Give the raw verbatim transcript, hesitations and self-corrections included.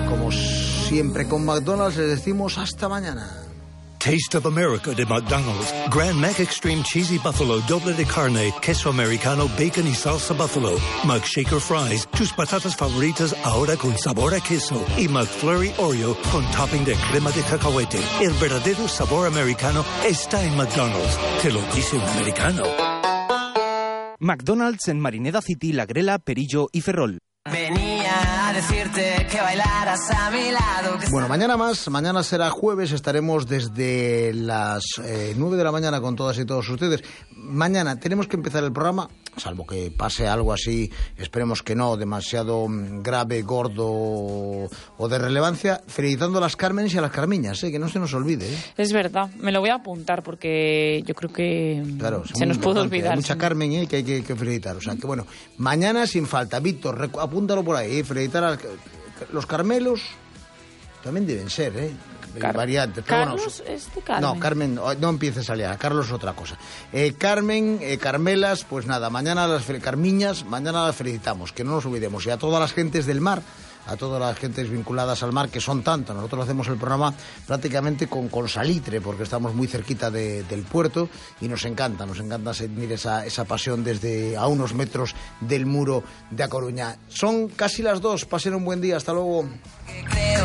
como siempre con McDonald's les decimos hasta mañana. Taste of America de McDonald's. Grand Mac Extreme Cheesy Buffalo, doble de carne, queso americano, bacon y salsa buffalo. McShaker Fries, tus patatas favoritas ahora con sabor a queso. Y McFlurry Oreo con topping de crema de cacahuete. El verdadero sabor americano está en McDonald's. Te lo dice un americano. McDonald's en Marineda City, La Grela, Perillo y Ferrol. Venía a decirte que bailaras a mi lado. Bueno, mañana más, mañana será jueves, estaremos desde las eh, nueve de la mañana con todas y todos ustedes. Mañana tenemos que empezar el programa, salvo que pase algo así, esperemos que no, demasiado grave, gordo o de relevancia, felicitando a las Cármenes y a las Carmiñas, ¿eh? Que no se nos olvide. ¿eh? Es verdad, me lo voy a apuntar porque yo creo que claro, se nos puede olvidar. Hay mucha Carmen ¿eh? que hay que, que felicitar, o sea que bueno, mañana sin falta. Víctor, apúntalo por ahí, ¿eh? Felicitar a los Carmelos, también deben ser, ¿eh? Car- variantes. Carlos bueno, es de Carmen. No, Carmen, no empieces a liar. Carlos es otra cosa. Eh, Carmen, eh, Carmelas, pues nada, mañana las fel- Carmiñas, mañana las felicitamos, que no nos olvidemos. Y a todas las gentes del mar, a todas las gentes vinculadas al mar, que son tantas. Nosotros hacemos el programa prácticamente con, con salitre, porque estamos muy cerquita de, del puerto y nos encanta, nos encanta sentir esa, esa pasión desde a unos metros del muro de A Coruña. Son casi las dos, pasen un buen día, hasta luego.